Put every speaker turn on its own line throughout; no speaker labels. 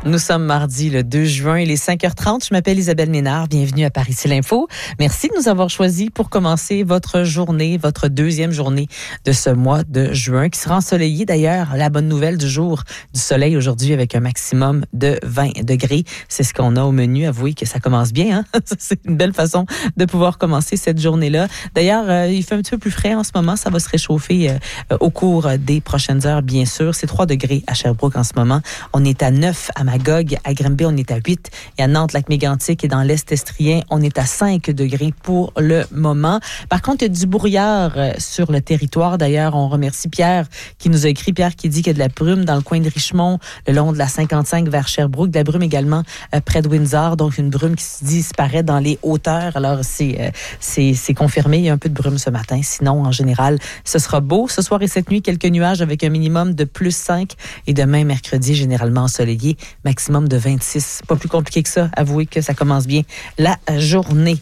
Nous sommes mardi le 2 juin, il est 5h30. Je m'appelle Isabelle Ménard. Bienvenue à Paris, c'est l'info. Merci de nous avoir choisis pour commencer votre journée, votre deuxième journée de ce mois de juin, qui sera ensoleillé d'ailleurs. La bonne nouvelle du jour, du soleil aujourd'hui avec un maximum de 20 degrés. C'est ce qu'on a au menu. Avouez que ça commence bien, hein? C'est une belle façon de pouvoir commencer cette journée-là. D'ailleurs, il fait un petit peu plus frais en ce moment. Ça va se réchauffer au cours des prochaines heures, bien sûr. C'est 3 degrés à Sherbrooke en ce moment. On est à 9 à Magog. À Grimby, on est à 8. Et à Nantes, Lac-Mégantic et dans l'Est estrien, on est à 5 degrés pour le moment. Par contre, il y a du brouillard sur le territoire. D'ailleurs, on remercie Pierre qui nous a écrit. Pierre qui dit qu'il y a de la brume dans le coin de Richmond, le long de la 55 vers Sherbrooke. De la brume également près de Windsor. Donc, une brume qui disparaît dans les hauteurs. Alors, c'est confirmé. Il y a un peu de brume ce matin. Sinon, en général, ce sera beau. Ce soir et cette nuit, quelques nuages avec un minimum de plus 5. Et demain, mercredi, généralement ensoleillé, maximum de 26. Pas plus compliqué que ça. Avouez que ça commence bien la journée.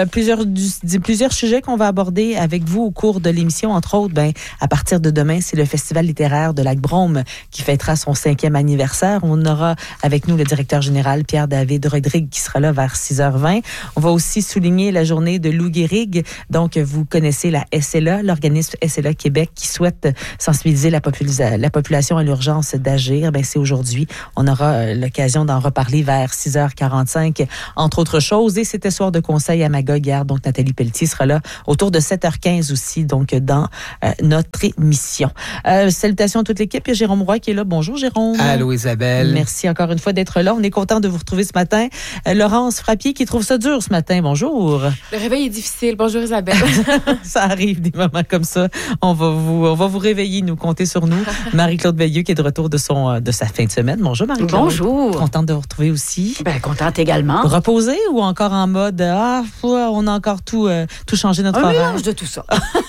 Plusieurs sujets qu'on va aborder avec vous au cours de l'émission. Entre autres, à partir de demain, c'est le Festival littéraire de Lac-Brome qui fêtera son 5e anniversaire. On aura avec nous le directeur général Pierre-David Rodrigue qui sera là vers 6h20. On va aussi souligner la journée de Lou Gehrig. Donc, vous connaissez la SLA, l'organisme SLA Québec qui souhaite sensibiliser la population à l'urgence d'agir. C'est aujourd'hui. On aura l'occasion d'en reparler vers 6h45, entre autres choses. Et c'était soir de conseil à Magog hier. Donc, Nathalie Pelletier sera là autour de 7h15 aussi, donc dans notre émission. Salutations à toute l'équipe. Il y a Jérôme Roy qui est là. Bonjour, Jérôme.
Allô, Isabelle.
Merci encore une fois d'être là. On est content de vous retrouver ce matin. Laurence Frappier qui trouve ça dur ce matin. Bonjour.
Le réveil est difficile. Bonjour, Isabelle.
Ça arrive des moments comme ça. On va vous réveiller, nous, comptez sur nous. Marie-Claude Veilleux qui est de retour de sa fin de semaine. Bonjour, Marie-Claude.
Bonjour.
Contente de vous retrouver aussi.
Contente également.
Reposée ou encore en mode on a encore tout changé notre horaire?
Un mélange de tout ça.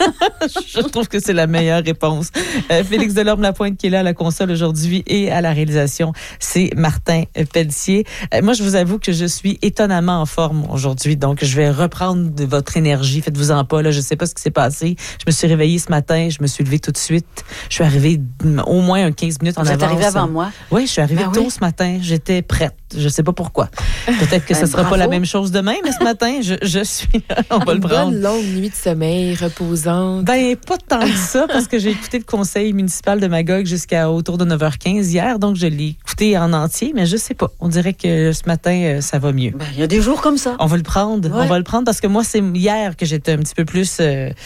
Je trouve que c'est la meilleure réponse. Félix Delorme-Lapointe qui est là à la console aujourd'hui et à la réalisation, c'est Martin Pelletier. Moi, je vous avoue que je suis étonnamment en forme aujourd'hui, donc je vais reprendre de votre énergie. Faites-vous-en pas, là, je sais pas ce qui s'est passé. Je me suis réveillée ce matin, je me suis levée tout de suite. Je suis arrivée au moins 15 minutes en avance.
Vous êtes arrivée avant moi?
Oui, je suis arrivée tôt ce matin. J'étais prête. Je sais pas pourquoi. Peut-être que ce sera pas la même chose demain, mais ce matin, je suis on va le prendre.
Une bonne longue nuit de sommeil, reposante.
Pas tant que ça, parce que j'ai écouté le conseil municipal de Magog jusqu'à autour de 9h15 hier, donc je l'ai écouté en entier, mais je sais pas. On dirait que ce matin, ça va mieux.
Il y a des jours comme ça.
On va le prendre. Ouais. On va le prendre parce que moi, c'est hier que j'étais un petit peu plus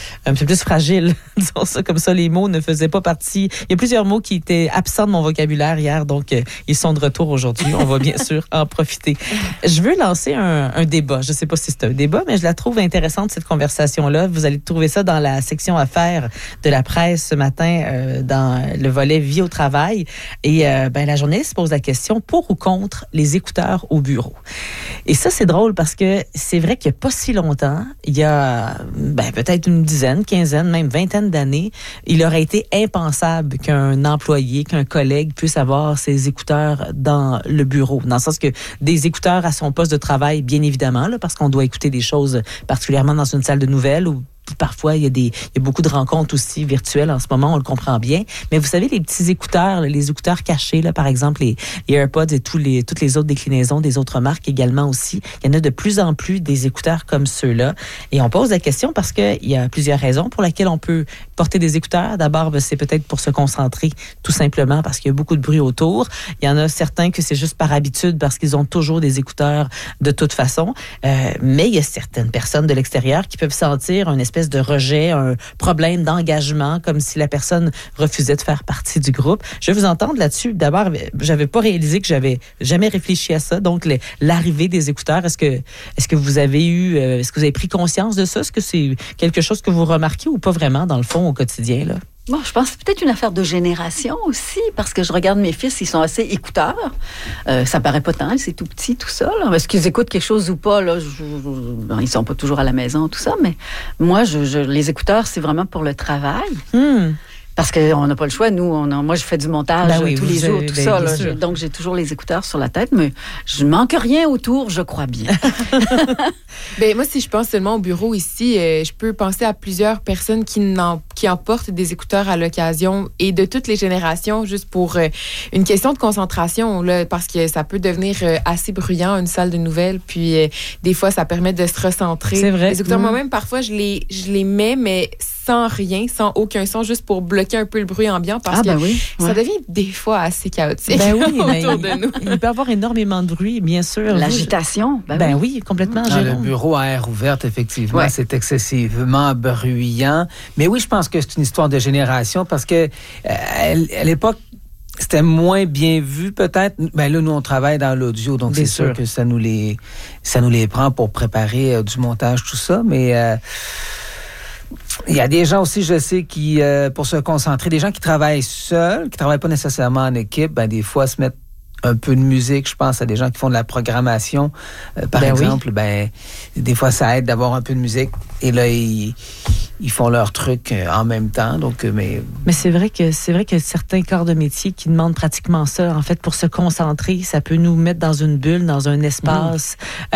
fragile. Disons ça comme ça. Les mots ne faisaient pas partie. Il y a plusieurs mots qui étaient absents de mon vocabulaire hier, donc ils sont de retour aujourd'hui. On va bien sûr en profiter. Je veux lancer un débat. Je sais pas si c'est un débat, mais je la trouve intéressante, cette conversation-là. Vous allez trouver ça dans la section affaires de la presse ce matin, dans le volet vie au travail. Et la journaliste se pose la question, pour ou contre les écouteurs au bureau? Et ça, c'est drôle parce que c'est vrai qu'il n'y a pas si longtemps, il y a peut-être une dizaine, quinzaine, même vingtaine d'années, il aurait été impensable qu'un employé, qu'un collègue puisse avoir ses écouteurs dans le bureau. Dans le sens que des écouteurs à son poste de travail, bien évidemment, là, parce qu'on doit écouter des choses particulièrement dans une salle de nouvelles ou parfois, il y a beaucoup de rencontres aussi virtuelles en ce moment, on le comprend bien. Mais vous savez, les petits écouteurs, les écouteurs cachés, là, par exemple, les AirPods et toutes les autres déclinaisons des autres marques également aussi. Il y en a de plus en plus des écouteurs comme ceux-là. Et on pose la question parce qu'il y a plusieurs raisons pour lesquelles on peut porter des écouteurs. D'abord, c'est peut-être pour se concentrer, tout simplement, parce qu'il y a beaucoup de bruit autour. Il y en a certains que c'est juste par habitude parce qu'ils ont toujours des écouteurs de toute façon. Mais il y a certaines personnes de l'extérieur qui peuvent sentir une espèce de rejet, un problème d'engagement, comme si la personne refusait de faire partie du groupe. Je vais vous entendre là-dessus. D'abord, j'avais pas réalisé que j'avais jamais réfléchi à ça. Donc, l'arrivée des écouteurs, est-ce que vous avez pris conscience de ça? Est-ce que c'est quelque chose que vous remarquez ou pas vraiment, dans le fond, au quotidien, là?
Bon, je pense que c'est peut-être une affaire de génération aussi, parce que je regarde mes fils, ils sont assez écouteurs. Ça paraît pas tant, c'est tout petit, tout ça. Là. Est-ce qu'ils écoutent quelque chose ou pas? Là, ils sont pas toujours à la maison, tout ça, mais moi, les écouteurs, c'est vraiment pour le travail. Parce qu'on n'a pas le choix. Nous, moi, je fais du montage tous les jours, tout ça. Là, donc, j'ai toujours les écouteurs sur la tête, mais je ne manque rien autour, je crois bien.
Ben, moi, si je pense seulement au bureau ici, je peux penser à plusieurs personnes qui emportent des écouteurs à l'occasion et de toutes les générations, juste pour une question de concentration, là, parce que ça peut devenir assez bruyant, une salle de nouvelles, puis des fois, ça permet de se recentrer.
C'est vrai.
Les écouteurs, moi-même, parfois, je les mets, mais sans rien, sans aucun son, juste pour bloquer un peu le bruit ambiant, parce que ça devient des fois assez chaotique autour de nous.
Il peut y avoir énormément de bruit, bien sûr.
L'agitation.
Oui, complètement.
Le bureau à air ouverte, effectivement, c'est excessivement bruyant. Mais oui, je pense que c'est une histoire de génération, parce que à l'époque, c'était moins bien vu, peut-être. Ben là, nous, on travaille dans l'audio, donc c'est sûr que ça nous les prend pour préparer du montage, tout ça. Mais il y a des gens aussi, je sais, qui, pour se concentrer, des gens qui travaillent seuls, qui travaillent pas nécessairement en équipe, ben des fois se mettent un peu de musique. Je pense à des gens qui font de la programmation, par exemple. Ben des fois, ça aide d'avoir un peu de musique. Et là, ils font leur truc en même temps. Donc, mais
c'est vrai que certains corps de métier qui demandent pratiquement ça, en fait, pour se concentrer, ça peut nous mettre dans une bulle, dans un espace,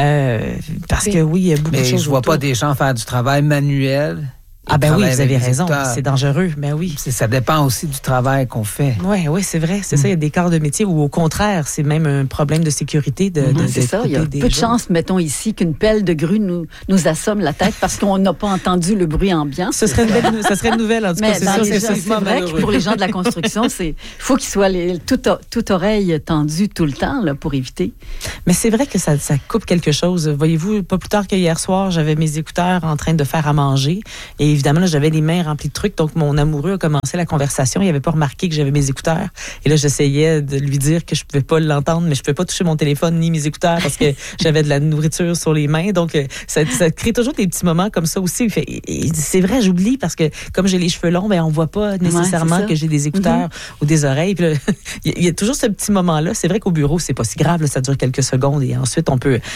parce que il y a beaucoup de choses.
Mais je vois pas des gens faire du travail manuel.
Ah ben oui, vous avez raison, c'est dangereux, mais oui.
Ça dépend aussi du travail qu'on fait.
Oui, c'est vrai, c'est ça, il y a des corps de métier où au contraire, c'est même un problème de sécurité.
C'est ça, il y a peu de chance, mettons ici, qu'une pelle de grue nous assomme la tête parce qu'on n'a pas entendu le bruit ambiant.
Ça serait une nouvelle, en tout cas, c'est sûr.
C'est vrai que pour les gens de la construction, il faut qu'ils soient toute oreille tendue tout le temps là, pour éviter.
Mais c'est vrai que ça coupe quelque chose. Voyez-vous, pas plus tard que hier soir, j'avais mes écouteurs en train de faire à manger et évidemment, là, j'avais les mains remplies de trucs, donc mon amoureux a commencé la conversation. Il n'avait pas remarqué que j'avais mes écouteurs. Et là, j'essayais de lui dire que je ne pouvais pas l'entendre, mais je ne pouvais pas toucher mon téléphone ni mes écouteurs parce que j'avais de la nourriture sur les mains. Donc, ça crée toujours des petits moments comme ça aussi. Et c'est vrai, j'oublie parce que comme j'ai les cheveux longs, ben, on ne voit pas nécessairement que j'ai des écouteurs ou des oreilles. Puis là, il y a toujours ce petit moment-là. C'est vrai qu'au bureau, c'est pas si grave. Là, ça dure quelques secondes et ensuite, on peut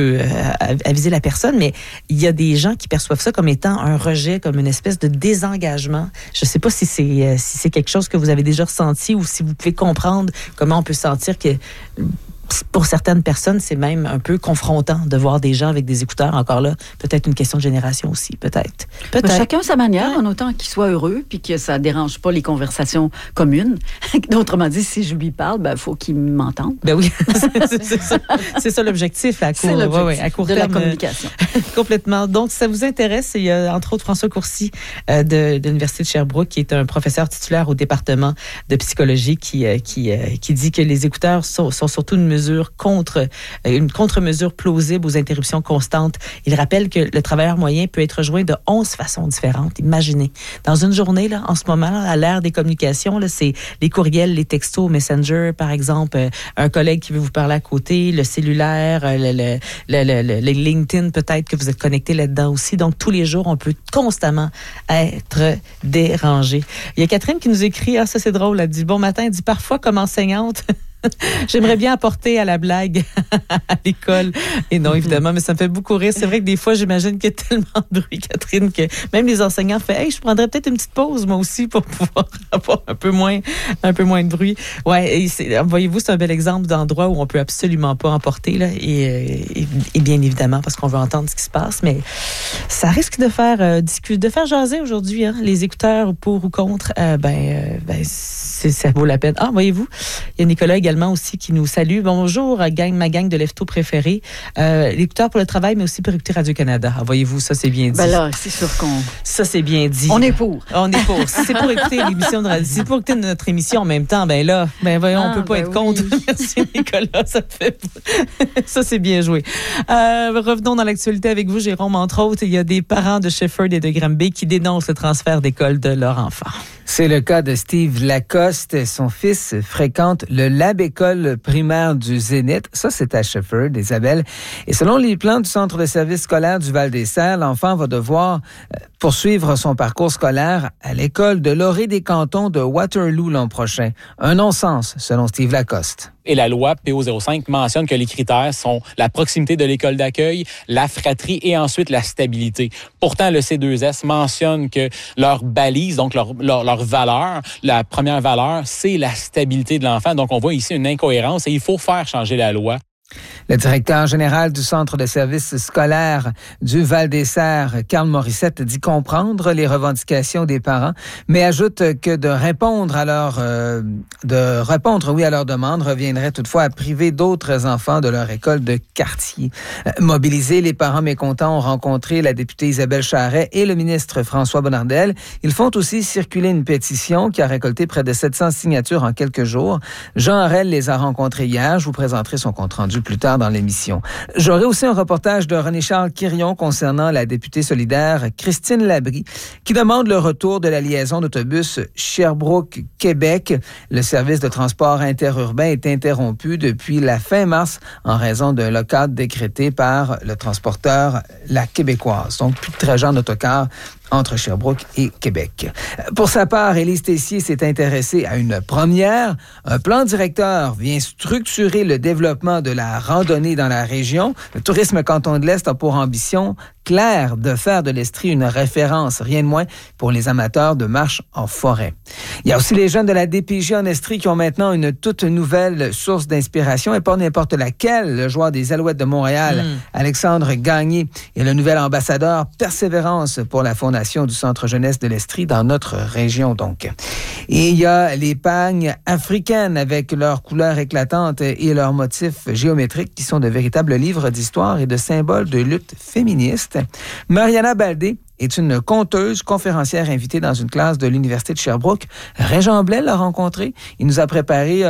aviser la personne. Mais il y a des gens qui perçoivent ça comme étant un rejet, comme une espèce de désengagement. Je ne sais pas si c'est quelque chose que vous avez déjà ressenti ou si vous pouvez comprendre comment on peut sentir que pour certaines personnes, c'est même un peu confrontant de voir des gens avec des écouteurs. Encore là, peut-être une question de génération aussi, peut-être.
Chacun sa manière, en autant qu'il soit heureux puis que ça ne dérange pas les conversations communes. Autrement dit, si je lui parle, il faut qu'il m'entende.
Ben oui, c'est ça l'objectif à court, à court terme.
La communication.
Complètement. Donc, si ça vous intéresse, il y a entre autres François Courcy de l'Université de Sherbrooke, qui est un professeur titulaire au département de psychologie, qui dit que les écouteurs sont surtout une contre-mesure plausible aux interruptions constantes. Il rappelle que le travailleur moyen peut être joint de 11 façons différentes. Imaginez. Dans une journée, là, en ce moment, là, à l'ère des communications, là, c'est les courriels, les textos, Messenger, par exemple, un collègue qui veut vous parler à côté, le cellulaire, le LinkedIn, peut-être que vous êtes connecté là-dedans aussi. Donc, tous les jours, on peut constamment être dérangé. Il y a Catherine qui nous écrit, ça c'est drôle, elle dit « Bon matin », elle dit « Parfois, comme enseignante, j'aimerais bien apporter à la blague à l'école. » Et non, évidemment, mais ça me fait beaucoup rire. C'est vrai que des fois, j'imagine qu'il y a tellement de bruit, Catherine, que même les enseignants font « Hey, je prendrais peut-être une petite pause, moi aussi, pour pouvoir avoir un peu moins de bruit. » Ouais, voyez-vous, c'est un bel exemple d'endroit où on peut absolument pas emporter, là, et bien évidemment, parce qu'on veut entendre ce qui se passe, mais ça risque de faire jaser aujourd'hui, hein, les écouteurs pour ou contre, ça vaut la peine. Ah, voyez-vous, il y a Nicolas également aussi qui nous salue. Bonjour, ma gang de leftos préférés. L'écouteur pour le travail, mais aussi pour écouter Radio-Canada. Ah, voyez-vous, ça c'est bien dit.
Ben là, c'est sûr qu'on...
Ça c'est bien dit.
On est pour.
On est pour. Si c'est pour écouter l'émission de radio, si c'est pour écouter notre émission en même temps, voyons, on peut pas être contre. Merci Nicolas, ça c'est bien joué. Revenons dans l'actualité avec vous, Jérôme, entre autres. Il y a des parents de Shefford et de Granby qui dénoncent le transfert d'école de leur enfant.
C'est le cas de Steve Lacoste. Son fils fréquente le Lab École primaire du Zénith. Ça, c'est à Shefford, Isabelle. Et selon les plans du Centre de services scolaires du Val-des-Serres, l'enfant va devoir poursuivre son parcours scolaire à l'école de l'Orée des cantons de Waterloo l'an prochain. Un non-sens, selon Steve Lacoste.
Et la loi PO05 mentionne que les critères sont la proximité de l'école d'accueil, la fratrie et ensuite la stabilité. Pourtant, le C2S mentionne que leur balise, donc leur valeur, la première valeur, c'est la stabilité de l'enfant. Donc, on voit ici une incohérence et il faut faire changer la loi.
Le directeur général du Centre de services scolaires du Val-des-Serres, Carl Morissette, dit comprendre les revendications des parents, mais ajoute que de répondre à leur demande reviendrait toutefois à priver d'autres enfants de leur école de quartier. Mobilisés, les parents mécontents ont rencontré la députée Isabelle Charret et le ministre François Bonnardel. Ils font aussi circuler une pétition qui a récolté près de 700 signatures en quelques jours. Jean Harel les a rencontrés hier. Je vous présenterai son compte-rendu plus tard dans l'émission. J'aurai aussi un reportage de René-Charles Quirion concernant la députée solidaire Christine Labrie qui demande le retour de la liaison d'autobus Sherbrooke-Québec. Le service de transport interurbain est interrompu depuis la fin mars en raison d'un lock-out décrété par le transporteur La Québécoise. Donc, plus de trajet en autocar entre Sherbrooke et Québec. Pour sa part, Élise Tessier s'est intéressée à une première. Un plan directeur vient structurer le développement de la randonnée dans la région. Le Tourisme Canton de l'Est a pour ambition claire de faire de l'Estrie une référence, rien de moins, pour les amateurs de marche en forêt. Il y a aussi les jeunes de la DPJ en Estrie qui ont maintenant une toute nouvelle source d'inspiration, et pas n'importe laquelle. Le joueur des Alouettes de Montréal, Alexandre Gagné, est le nouvel ambassadeur Persévérance pour la Fondation du Centre Jeunesse de l'Estrie dans notre région, donc. Et il y a les pagnes africaines avec leurs couleurs éclatantes et leurs motifs géométriques qui sont de véritables livres d'histoire et de symboles de lutte féministe. Mariana Baldé est une conteuse, conférencière invitée dans une classe de l'Université de Sherbrooke. Régent Blais l'a rencontrée. Il nous a préparé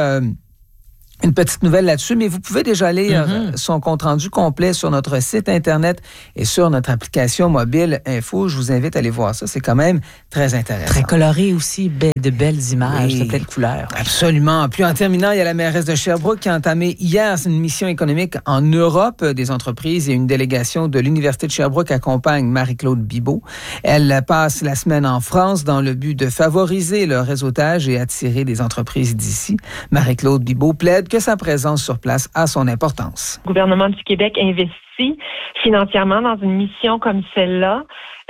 une petite nouvelle là-dessus, mais vous pouvez déjà lire son compte-rendu complet sur notre site Internet et sur notre application mobile Info. Je vous invite à aller voir ça. C'est quand même très intéressant.
Très coloré aussi, de belles images, de plein de couleurs.
Absolument. Puis en terminant, il y a la mairesse de Sherbrooke qui a entamé hier une mission économique en Europe des entreprises et une délégation de l'Université de Sherbrooke accompagne Marie-Claude Bibeau. Elle passe la semaine en France dans le but de favoriser le réseautage et attirer des entreprises d'ici. Marie-Claude Bibeau plaide que sa présence sur place a son importance.
Le gouvernement du Québec investit financièrement dans une mission comme celle-là.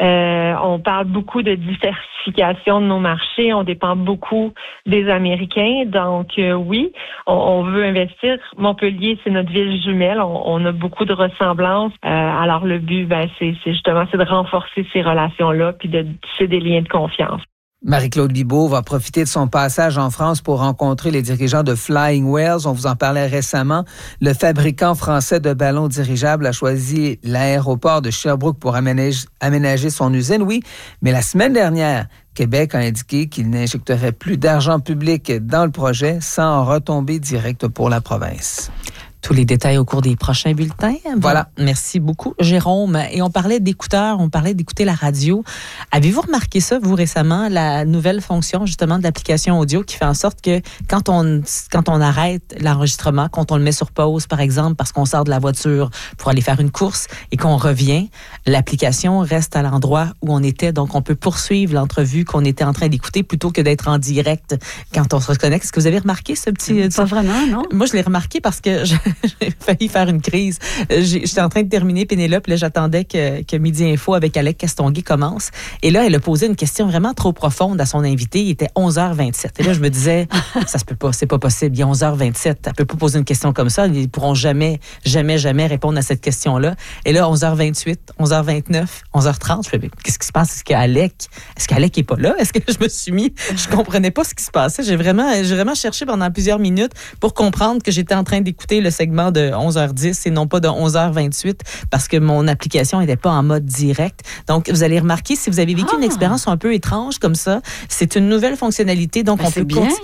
On parle beaucoup de diversification de nos marchés. On dépend beaucoup des Américains. Donc, oui, on veut investir. Montpellier, c'est notre ville jumelle. On a beaucoup de ressemblances. Alors, le but, c'est de renforcer ces relations-là puis de tisser des liens de confiance.
Marie-Claude Bibeau va profiter de son passage en France pour rencontrer les dirigeants de Flying Whales. On vous en parlait récemment. Le fabricant français de ballons dirigeables a choisi l'aéroport de Sherbrooke pour aménager son usine. Oui, mais la semaine dernière, Québec a indiqué qu'il n'injecterait plus d'argent public dans le projet sans retombée directe pour la province.
Tous les détails au cours des prochains bulletins.
Voilà.
Merci beaucoup, Jérôme. Et on parlait d'écouteurs, on parlait d'écouter la radio. Avez-vous remarqué ça, vous, récemment, la nouvelle fonction, justement, de l'application audio qui fait en sorte que quand on arrête l'enregistrement, quand on le met sur pause, par exemple, parce qu'on sort de la voiture pour aller faire une course et qu'on revient, l'application reste à l'endroit où on était. Donc, on peut poursuivre l'entrevue qu'on était en train d'écouter plutôt que d'être en direct quand on se reconnecte. Est-ce que vous avez remarqué ce petit...
Pas vraiment, non?
Moi, je l'ai remarqué parce que j'ai failli faire une crise. J'étais en train de terminer Pénélope, là, j'attendais que Midi Info avec Alec Castonguay commence. Et là, elle a posé une question vraiment trop profonde à son invité. Il était 11h27. Et là, je me disais, ça se peut pas, c'est pas possible. Il est 11h27. Elle peut pas poser une question comme ça. Ils pourront jamais répondre à cette question-là. Et là, 11h28, 11h29, 11h30, je fais, qu'est-ce qui se passe? Est-ce qu'Alec est pas là? Est-ce que je me suis mis? Je comprenais pas ce qui se passait. J'ai vraiment cherché pendant plusieurs minutes pour comprendre que j'étais en train d'écouter le segment de 11h10 et non pas de 11h28 parce que mon application n'était pas en mode direct. Donc, vous allez remarquer, si vous avez vécu une expérience un peu étrange comme ça, c'est une nouvelle fonctionnalité. Donc, on peut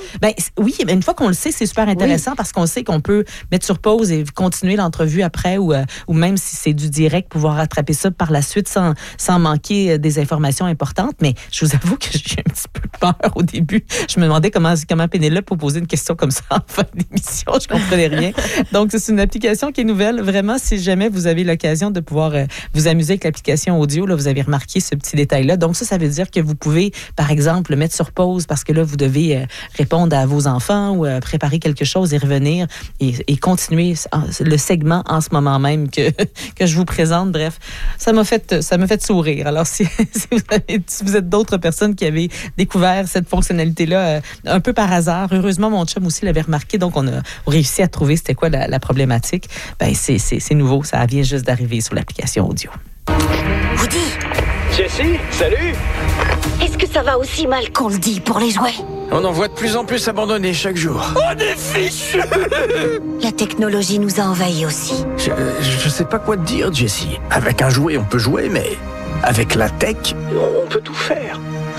oui, une fois qu'on le sait, c'est super intéressant parce qu'on sait qu'on peut mettre sur pause et continuer l'entrevue après ou même si c'est du direct, pouvoir rattraper ça par la suite sans manquer des informations importantes. Mais je vous avoue que j'ai un petit peu peur au début. Je me demandais comment Pénélope peut poser une question comme ça en fin d'émission. Je comprenais rien. Donc, Donc, c'est une application qui est nouvelle. Vraiment, si jamais vous avez l'occasion de pouvoir vous amuser avec l'application audio, là, vous avez remarqué ce petit détail-là. Donc, ça veut dire que vous pouvez, par exemple, le mettre sur pause parce que là, vous devez répondre à vos enfants ou préparer quelque chose et revenir et continuer le segment en ce moment même que je vous présente. Bref, ça m'a fait sourire. Alors, si vous êtes d'autres personnes qui avaient découvert cette fonctionnalité-là un peu par hasard, heureusement, mon chum aussi l'avait remarqué, donc on a réussi à trouver c'était quoi la problématique. Ben, c'est nouveau, ça vient juste d'arriver sur l'application audio.
Woody!
Jessie, salut!
Est-ce que ça va aussi mal qu'on le dit pour les jouets?
On en voit de plus en plus abandonnés chaque jour. On est fichus!
La technologie nous a envahis aussi.
Je sais pas quoi te dire, Jessie. Avec un jouet, on peut jouer, mais avec la tech, on peut tout faire.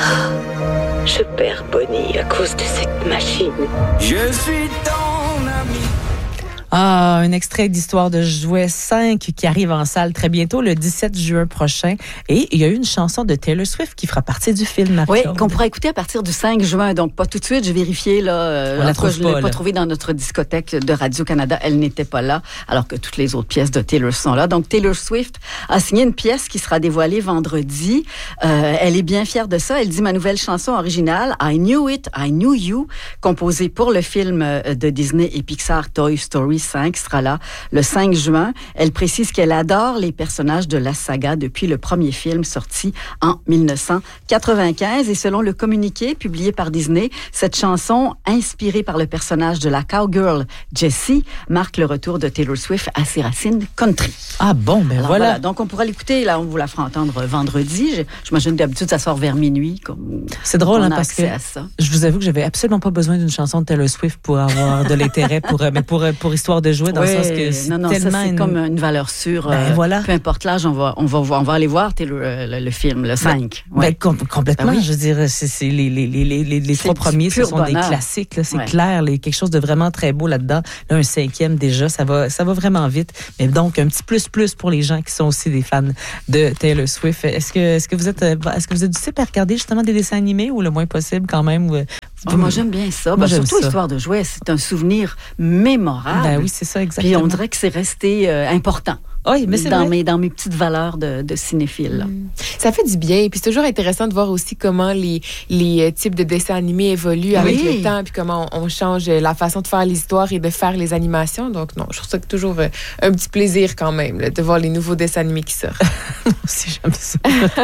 Je perds Bonnie à cause de cette machine.
Je suis ton ami.
Ah, un extrait d'Histoire de jouets 5 qui arrive en salle très bientôt, le 17 juin prochain. Et il y a eu une chanson de Taylor Swift qui fera partie du film.
Oui, qu'on pourra écouter à partir du 5 juin. Donc, pas tout de suite. J'ai vérifié. Là, je ne l'ai pas trouvée dans notre discothèque de Radio-Canada. Elle n'était pas là, alors que toutes les autres pièces de Taylor sont là. Donc, Taylor Swift a signé une pièce qui sera dévoilée vendredi. Elle est bien fière de ça. Elle dit « Ma nouvelle chanson originale, I Knew It, I Knew You », composée pour le film de Disney et Pixar Toy Story 5 sera là le 5 juin. Elle précise qu'elle adore les personnages de la saga depuis le premier film sorti en 1995. Et selon le communiqué publié par Disney, cette chanson, inspirée par le personnage de la cowgirl Jessie, marque le retour de Taylor Swift à ses racines country.
Ah bon, ben
alors,
voilà.
Donc, on pourra l'écouter. Là, on vous la fera entendre vendredi. J'imagine d'habitude, ça sort vers minuit.
C'est drôle, parce que je vous avoue que j'avais absolument pas besoin d'une chanson de Taylor Swift pour avoir de l'intérêt pour Histoire de jouer, dans le sens que c'est
tellement ça, c'est comme une valeur sûre.
Voilà.
Peu importe l'âge, on va aller voir le film, le 5.
Complètement. Je veux dire, c'est les trois premiers, ce sont bonheur. Des classiques. Là, c'est clair, quelque chose de vraiment très beau là-dedans. Là, un 5e déjà, ça va vraiment vite. Mais donc, un petit plus pour les gens qui sont aussi des fans de Taylor Swift. Est-ce que vous êtes du type à regarder justement des dessins animés ou le moins possible quand même?
Moi, j'aime bien ça. Surtout Histoire de jouets, c'est un souvenir mémorable.
Ben oui, c'est ça, exactement.
Puis on dirait que c'est resté important.
Oui, mais c'est
dans mes petites valeurs de cinéphile.
Ça fait du bien. Puis c'est toujours intéressant de voir aussi comment les types de dessins animés évoluent avec le temps, puis comment on change la façon de faire l'histoire et de faire les animations. Donc non, je trouve ça toujours un petit plaisir quand même là, de voir les nouveaux dessins animés qui sortent.
Moi aussi, j'aime ça.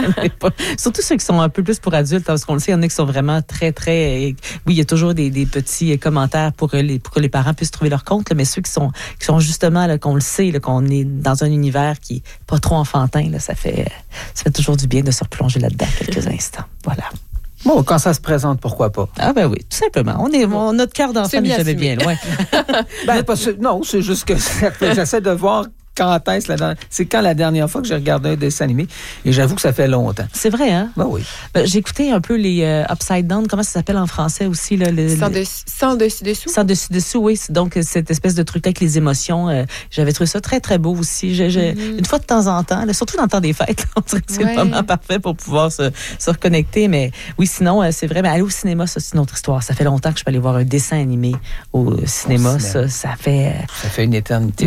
Surtout ceux qui sont un peu plus pour adultes, parce qu'on le sait, il y en a qui sont vraiment très, très... Oui, il y a toujours des petits commentaires pour que les parents puissent trouver leur compte, là, mais ceux qui sont justement, là, qu'on le sait, là, qu'on est dans un univers qui est pas trop enfantin, là, ça fait toujours du bien de se replonger là-dedans quelques instants. Voilà.
Bon, quand ça se présente, pourquoi pas?
Ah ben oui, tout simplement. Notre cœur d'enfant n'est jamais bien loin.
Non, c'est juste que j'essaie de voir c'est quand la dernière fois que j'ai regardé un dessin animé, et j'avoue que ça fait longtemps.
C'est vrai, hein?
Ben oui.
J'ai écouté un peu les Upside Down, comment ça s'appelle en français aussi? Là,
Sans dessus-dessous?
Sans dessus-dessous, oui. Donc, cette espèce de truc avec les émotions, j'avais trouvé ça très, très beau aussi. Une fois de temps en temps, là, surtout dans le temps des fêtes, on dirait que c'est le moment parfait pour pouvoir se reconnecter. Mais oui, sinon, c'est vrai. Mais aller au cinéma, ça, c'est une autre histoire. Ça fait longtemps que je peux aller voir un dessin animé au cinéma. Ça fait
une éternité.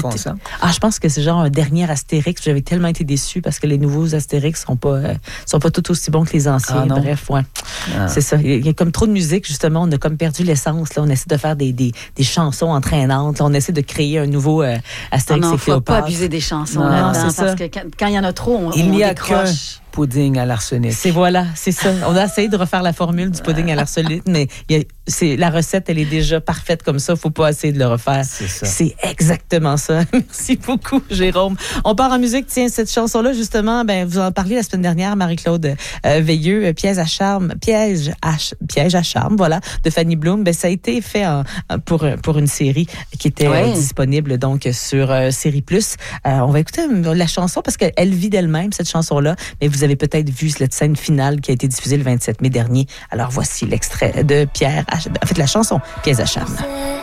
Je pense que c'est genre un dernier Astérix. J'avais tellement été déçue parce que les nouveaux Astérix sont pas tout aussi bons que les anciens. Bref, ouais. C'est ça. Il y a comme trop de musique, justement. On a comme perdu l'essence. Là. On essaie de faire des chansons entraînantes. Là. On essaie de créer un nouveau Astérix et Cléopâtre.
Il ne faut pas abuser des chansons là-dedans. Parce que quand il y en a trop, on décroche.
Pudding à l'arsenic.
C'est ça. On a essayé de refaire la formule du pudding à l'arsenic, mais la recette, elle est déjà parfaite comme ça. Faut pas essayer de le refaire.
C'est ça.
C'est exactement ça. Merci beaucoup, Jérôme. On part en musique. Tiens, cette chanson-là, justement, vous en parliez la semaine dernière, Marie-Claude Veilleux, Piège à charme, voilà, de Fanny Bloom. Ça a été fait pour une série qui était disponible donc sur Série Plus. On va écouter la chanson parce qu'elle vit d'elle-même, cette chanson-là, mais vous avez peut-être vu cette scène finale qui a été diffusée le 27 mai dernier. Alors voici l'extrait de la chanson Piège à charme.